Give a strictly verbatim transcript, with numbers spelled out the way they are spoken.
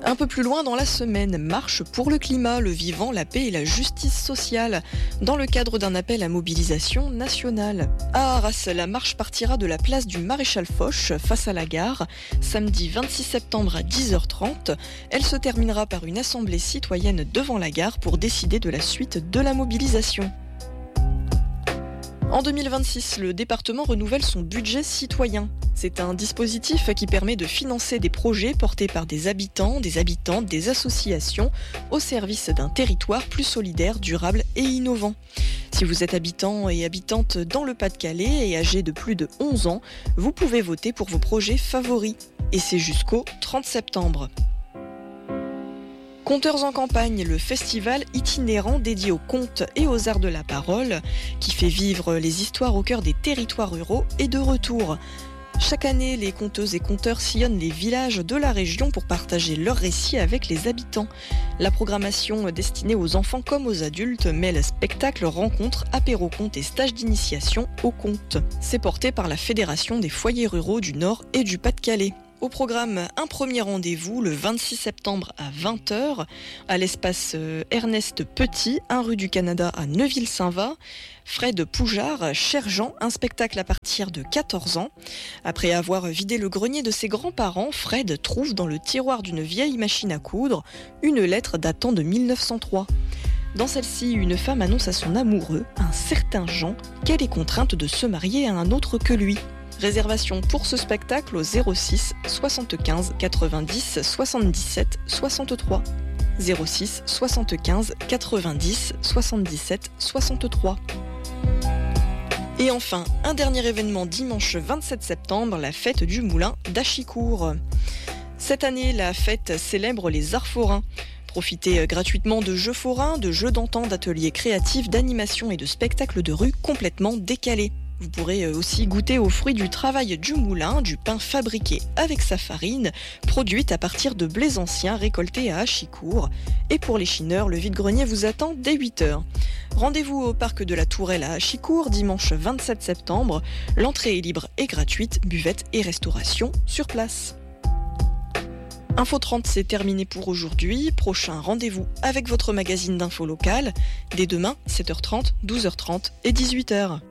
Un peu plus loin dans la semaine, marche pour le climat, le vivant, la paix et la justice sociale, dans le cadre d'un appel à mobilisation nationale. À Arras, la marche partira de la place du Maréchal Foch, face à la gare, samedi vingt-six septembre à dix heures trente. Elle se terminera par une assemblée citoyenne devant la gare pour décider de la suite de la mobilisation. En deux mille vingt-six, le département renouvelle son budget citoyen. C'est un dispositif qui permet de financer des projets portés par des habitants, des habitantes, des associations au service d'un territoire plus solidaire, durable et innovant. Si vous êtes habitant et habitante dans le Pas-de-Calais et âgé de plus de onze ans, vous pouvez voter pour vos projets favoris. Et c'est jusqu'au trente septembre. Conteurs en campagne, le festival itinérant dédié aux contes et aux arts de la parole, qui fait vivre les histoires au cœur des territoires ruraux, est de retour. Chaque année, les conteuses et conteurs sillonnent les villages de la région pour partager leurs récits avec les habitants. La programmation destinée aux enfants comme aux adultes mêle spectacles, rencontres, apéro-contes et stages d'initiation aux contes. C'est porté par la Fédération des foyers ruraux du Nord et du Pas-de-Calais. Au programme, un premier rendez-vous le vingt-six septembre à vingt heures à l'espace Ernest Petit, un rue du Canada à Neuville-Saint-Va. Fred Poujard, Cher Jean, un spectacle à partir de quatorze ans. Après avoir vidé le grenier de ses grands-parents, Fred trouve dans le tiroir d'une vieille machine à coudre une lettre datant de mille neuf cent trois. Dans celle-ci, une femme annonce à son amoureux, un certain Jean, qu'elle est contrainte de se marier à un autre que lui. Réservation pour ce spectacle au zéro six soixante-quinze quatre-vingt-dix soixante-dix-sept soixante-trois. zéro six soixante-quinze quatre-vingt-dix soixante-dix-sept soixante-trois. Et enfin, un dernier événement dimanche vingt-sept septembre, la fête du moulin d'Achicourt. Cette année, la fête célèbre les arts forains. Profitez gratuitement de jeux forains, de jeux d'antan, d'ateliers créatifs, d'animations et de spectacles de rue complètement décalés. Vous pourrez aussi goûter aux fruits du travail du moulin, du pain fabriqué avec sa farine, produite à partir de blés anciens récoltés à Achicourt. Et pour les chineurs, le vide-grenier vous attend dès huit heures. Rendez-vous au parc de la Tourelle à Achicourt, dimanche vingt-sept septembre. L'entrée est libre et gratuite, buvette et restauration sur place. Info trente, c'est terminé pour aujourd'hui. Prochain rendez-vous avec votre magazine d'info locale, dès demain, sept heures trente, douze heures trente et dix-huit heures.